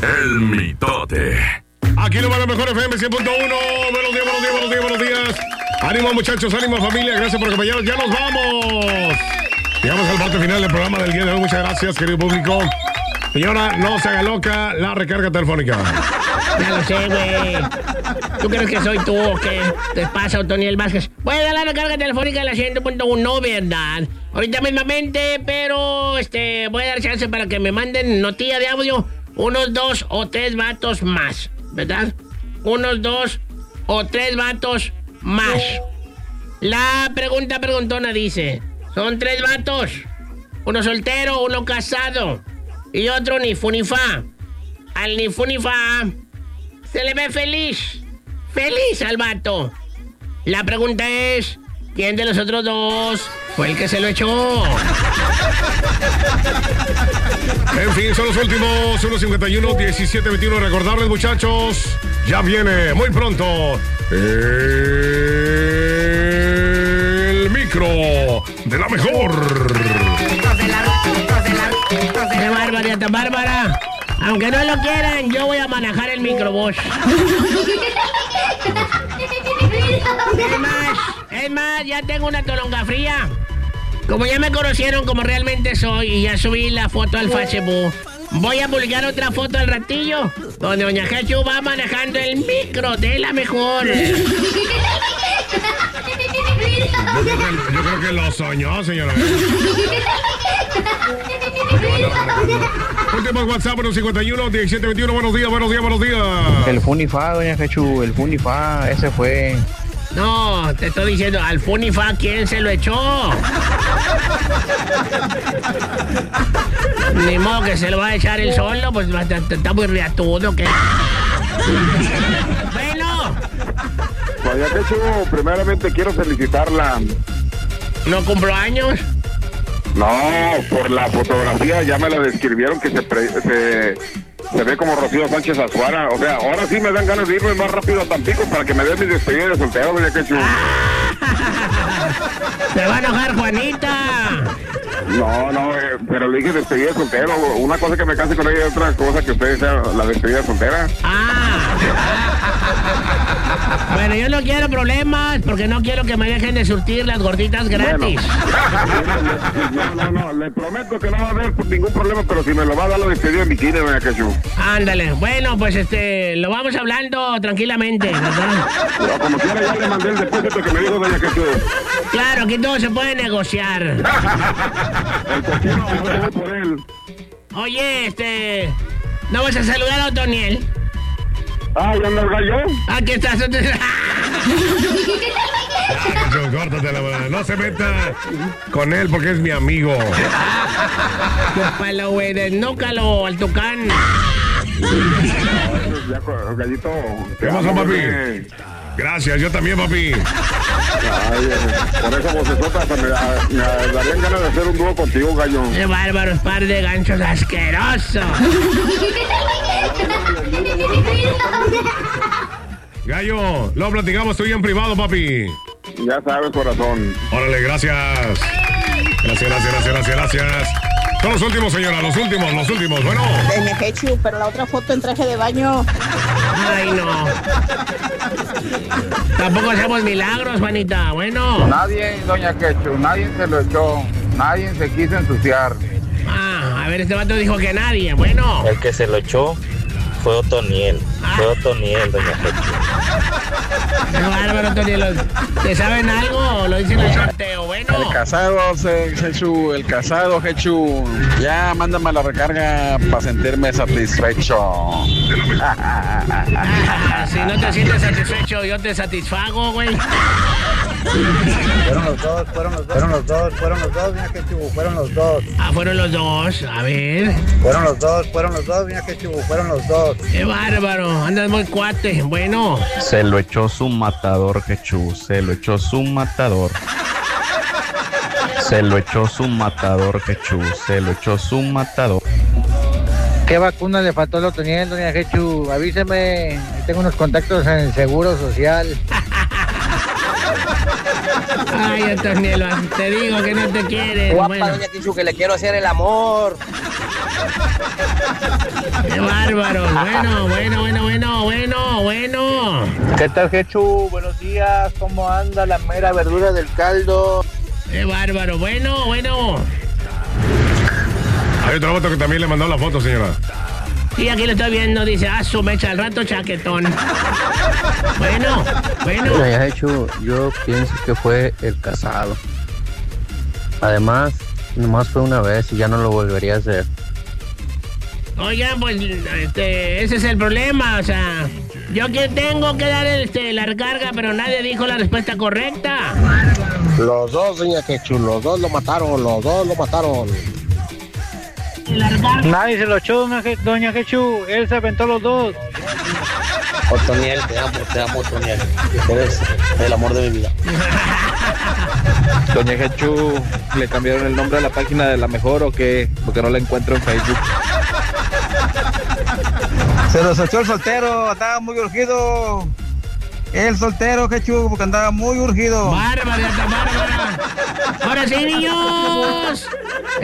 El Mitote. Aquí lo va la mejor FM 100.1. Buenos días, buenos días, buenos días, buenos días. Ánimo, muchachos, ánimo, familia. Gracias por acompañarnos. Ya nos vamos. Llegamos al parte final del programa del día de hoy. Muchas gracias, querido público. Señora, no se haga loca la recarga telefónica. Ya lo sé, güey. ¿Tú crees que soy tú o qué? ¿Te pasa, Otoniel Vázquez? Voy a dar la recarga telefónica de la 100.1, ¿verdad? Ahorita mismamente, pero voy a dar chance para que me manden notilla de audio unos 2 o 3 vatos más, ¿verdad? Unos 2 o 3 vatos más. La preguntona dice, son 3 vatos, uno soltero, uno casado y otro ni fu ni fa. Al ni fu ni fa se le ve feliz al vato. La pregunta es, ¿quién de los otros 2 fue el que se lo echó? En fin, son los últimos 1:51, 17:21. Recordarles, muchachos, ya viene muy pronto el micro de la mejor. ¡Qué barbaridad tan bárbara! Aunque no lo quieran, yo voy a manejar el microbús. Es más, ya tengo una tolonga fría. Como ya me conocieron como realmente soy y ya subí la foto al Facebook, voy a publicar otra foto al ratillo donde doña Jechu va manejando el micro de la mejor. Yo creo que lo soñó, señora. Últimos WhatsApp, 51 17 21. Buenos días, buenos días, buenos días. El Funifa, doña Jechu, el Funifa, ese fue. No, te estoy diciendo, al Funifa, ¿quién se lo echó? Ni modo que se lo va a echar el solo, pues está muy riatudo, ¿qué? Bueno. Doña Jechu, primeramente quiero felicitarla. ¿No cumplo años? No, por la fotografía ya me la describieron que se ve como Rocío Sánchez Azuara. O sea, ahora sí me dan ganas de irme más rápido a Tampico para que me den mi despedida de soltero, doña Jechu. ¡Se va a enojar Juanita! No, pero le dije despedida de soltero. Una cosa que me case con ella y otra cosa que usted sea la despedida de soltera. Bueno, yo no quiero problemas porque no quiero que me dejen de surtir las gorditas gratis. Bueno, no, le prometo que no va a haber ningún problema, pero si me lo va a dar la despedida en bikini, doña Jechu. Ándale, bueno, pues lo vamos hablando tranquilamente, ¿verdad? Pero como quiera ya le mandé el depósito que me dijo doña Jechu. Claro, aquí todo se puede negociar. El cochino, yo voy por él. Oye, ¿no vas a saludar a Otoniel? ¿Ya anda el gallo? Aquí estás. Córtatela, no se meta con él porque es mi amigo. Qué palo, güey, desnócalo al tucán. Gallito. ¿Qué pasó, papi? Gracias, yo también, papi. Por esa vocesota me darían ganas de hacer un dúo contigo, gallo. ¡Qué bárbaros, par de ganchos asquerosos! Gallo, lo platicamos tú y en privado, papi. Ya sabes, corazón. Órale, gracias. Gracias. Son los últimos, señora, los últimos. Bueno. Doña Jechu, pero la otra foto en traje de baño. Ay, no. Tampoco hacemos milagros, Juanita. Bueno. Nadie, doña Jechu, nadie se lo echó. Nadie se quiso ensuciar. A ver, este vato dijo que nadie. Bueno. El que se lo echó fue Otoniel. Doña Jechu. Qué bárbaro, Otoniel. ¿Te saben algo o lo dicen el sorteo? Bueno. El casado, Jechu, Ya, mándame la recarga para sentirme satisfecho. Si no te sientes satisfecho, yo te satisfago, güey. Fueron los dos, doña Jechu, fueron los dos. Fueron los dos, a ver. Fueron los dos, doña Jechu, fueron los dos. Qué bárbaro, andas muy cuate, bueno. Se lo echó su matador, Jechu, se lo echó su matador. ¿Qué vacuna le faltó al Otoniel, doña Jechu? Avíseme, tengo unos contactos en el Seguro Social. Ay, Otoniel, te digo que no te quiere. Guapa, doña Jechu, que le quiero hacer el amor. ¡Qué bárbaro! Bueno. ¿Qué tal, Jechu? Buenos días. ¿Cómo anda la mera verdura del caldo? ¡Qué bárbaro! Bueno. Hay otro vato que también le mandó la foto, señora. Sí, aquí lo estoy viendo. Dice, su mecha al rato chaquetón. Bueno. Mira, Jechu, yo pienso que fue el casado. Además, nomás fue una vez y ya no lo volvería a hacer. Oigan, pues, ese es el problema, o sea, yo que tengo que dar la recarga, pero nadie dijo la respuesta correcta. Los dos, doña Jechu, los dos lo mataron. Nadie se lo echó, doña Jechu, él se aventó los dos. Otoniel, te amo, Otoniel. Eres el amor de mi vida. Doña Jechu, ¿le cambiaron el nombre a la página de La Mejor o qué? Porque no la encuentro en Facebook. Se los echó el soltero, andaba muy urgido. El soltero, Jechu, porque andaba muy urgido. Bárbara. Ahora sí, niños.